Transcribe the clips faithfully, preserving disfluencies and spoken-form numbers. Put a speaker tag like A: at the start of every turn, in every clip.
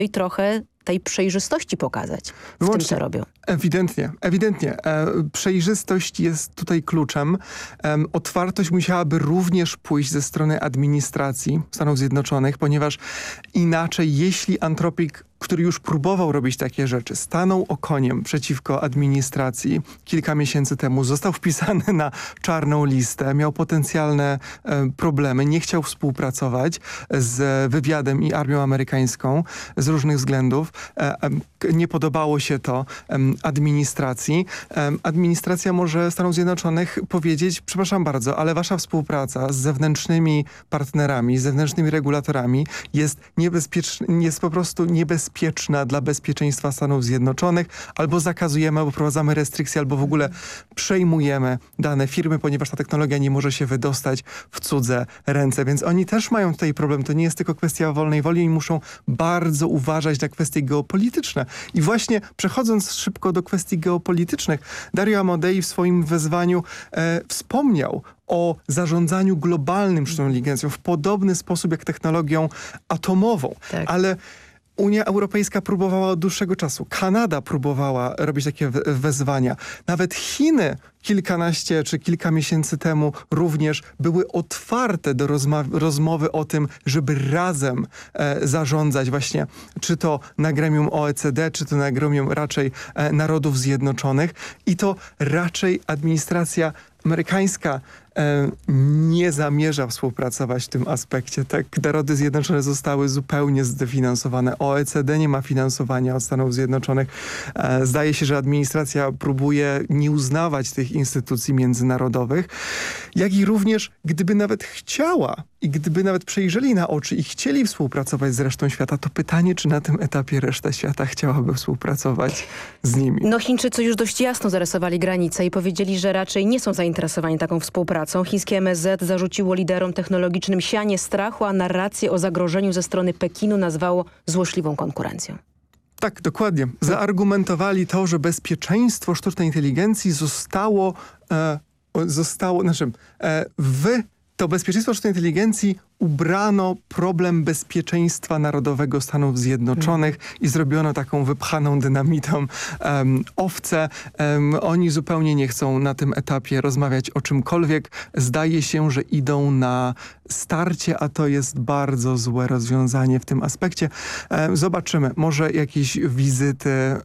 A: i trochę tej przejrzystości pokazać w
B: Wyłącznie.
A: tym, co robią.
B: Ewidentnie, ewidentnie. E, przejrzystość jest tutaj kluczem. E, otwartość musiałaby również pójść ze strony administracji Stanów Zjednoczonych, ponieważ inaczej, jeśli Anthropic, który już próbował robić takie rzeczy, stanął okoniem przeciwko administracji kilka miesięcy temu, został wpisany na czarną listę, miał potencjalne e, problemy, nie chciał współpracować z wywiadem i armią amerykańską z różnych względów. E, e, nie podobało się to e, administracji. E, administracja może Stanów Zjednoczonych powiedzieć, przepraszam bardzo, ale wasza współpraca z zewnętrznymi partnerami, z zewnętrznymi regulatorami jest niebezpieczna, jest po prostu niebezpieczna bezpieczna dla bezpieczeństwa Stanów Zjednoczonych, albo zakazujemy, albo wprowadzamy restrykcje, albo w ogóle przejmujemy dane firmy, ponieważ ta technologia nie może się wydostać w cudze ręce. Więc oni też mają tutaj problem. To nie jest tylko kwestia wolnej woli. Oni muszą bardzo uważać na kwestie geopolityczne. I właśnie przechodząc szybko do kwestii geopolitycznych, Dario Amodei w swoim wezwaniu e, wspomniał o zarządzaniu globalnym sztuczną inteligencją w podobny sposób jak technologią atomową. Tak. Ale Unia Europejska próbowała od dłuższego czasu. Kanada próbowała robić takie wezwania. Nawet Chiny kilkanaście czy kilka miesięcy temu również były otwarte do rozmowy o tym, żeby razem e, zarządzać właśnie, czy to na gremium O E C D, czy to na gremium raczej e, Narodów Zjednoczonych. I to raczej administracja amerykańska e, nie zamierza współpracować w tym aspekcie. Tak, Narody Zjednoczone zostały zupełnie zdefinansowane. O E C D nie ma finansowania od Stanów Zjednoczonych. E, zdaje się, że administracja próbuje nie uznawać tych instytucji międzynarodowych, jak i również, gdyby nawet chciała i gdyby nawet przejrzeli na oczy i chcieli współpracować z resztą świata, to pytanie, czy na tym etapie reszta świata chciałaby współpracować z nimi.
A: No Chińczycy już dość jasno zarysowali granice i powiedzieli, że raczej nie są zainteresowani taką współpracą. Chińskie M S Z zarzuciło liderom technologicznym sianie strachu, a narrację o zagrożeniu ze strony Pekinu nazwało złośliwą konkurencją.
B: Tak, dokładnie. Zaargumentowali to, że bezpieczeństwo sztucznej inteligencji zostało, e, zostało, znaczy, e, w to bezpieczeństwo sztucznej inteligencji ubrano problem bezpieczeństwa narodowego Stanów Zjednoczonych hmm. i zrobiono taką wypchaną dynamitą um, owcę. Um, oni zupełnie nie chcą na tym etapie rozmawiać o czymkolwiek. Zdaje się, że idą na starcie, a to jest bardzo złe rozwiązanie w tym aspekcie. Um, zobaczymy. Może jakieś wizyty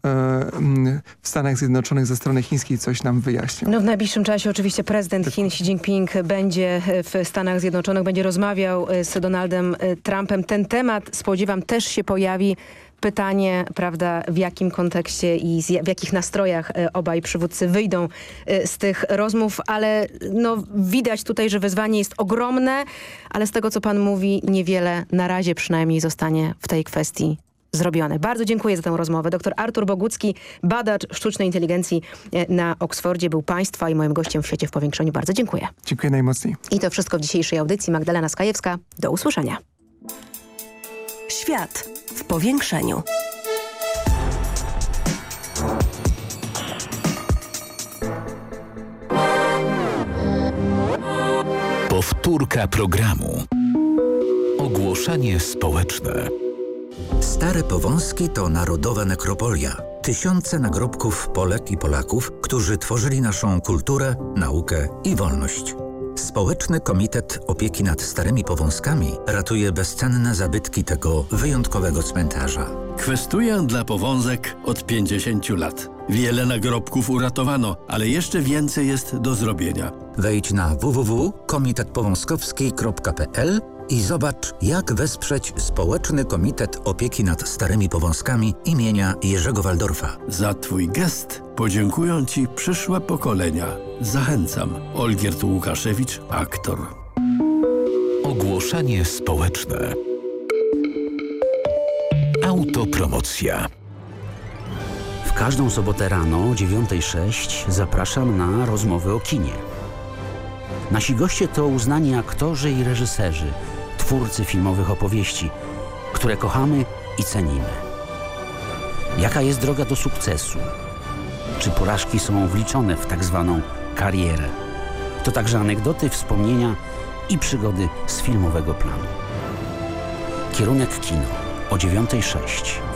B: um, w Stanach Zjednoczonych ze strony chińskiej coś nam wyjaśnią.
A: No w najbliższym czasie oczywiście prezydent Chin Xi Jinping będzie w Stanach Zjednoczonych, będzie rozmawiał z Donaldem Trumpem. Ten temat, spodziewam, też się pojawi. Pytanie, prawda, w jakim kontekście i w jakich nastrojach obaj przywódcy wyjdą z tych rozmów, ale no, widać tutaj, że wyzwanie jest ogromne, ale z tego, co pan mówi, niewiele na razie przynajmniej zostanie w tej kwestii zrobione. Bardzo dziękuję za tę rozmowę. Doktor Artur Bogucki, badacz sztucznej inteligencji na Oksfordzie, był państwa i moim gościem w Świecie w Powiększeniu. Bardzo dziękuję.
B: Dziękuję najmocniej.
A: I to wszystko w dzisiejszej audycji. Magdalena Skajewska. Do usłyszenia.
C: Świat w Powiększeniu.
D: Powtórka programu. Ogłoszenie społeczne.
E: Stare Powązki to narodowa nekropolia. Tysiące nagrobków Polek i Polaków, którzy tworzyli naszą kulturę, naukę i wolność. Społeczny Komitet Opieki nad Starymi Powązkami ratuje bezcenne zabytki tego wyjątkowego cmentarza.
F: Kwestuję dla Powązek od pięćdziesięciu lat. Wiele nagrobków uratowano, ale jeszcze więcej jest do zrobienia.
E: Wejdź na w w w kropka komitet powązkowski kropka p l i zobacz, jak wesprzeć Społeczny Komitet Opieki nad Starymi Powązkami imienia Jerzego Waldorfa.
F: Za twój gest podziękują ci przyszłe pokolenia. Zachęcam. Olgierd Łukaszewicz, aktor.
D: Ogłoszenie społeczne. Autopromocja.
G: W każdą sobotę rano o dziewiąta sześć zapraszam na rozmowy o kinie. Nasi goście to uznani aktorzy i reżyserzy, twórcy filmowych opowieści, które kochamy i cenimy. Jaka jest droga do sukcesu? Czy porażki są wliczone w tak zwaną karierę? To także anegdoty, wspomnienia i przygody z filmowego planu. Kierunek kino o o dziewiąta sześć.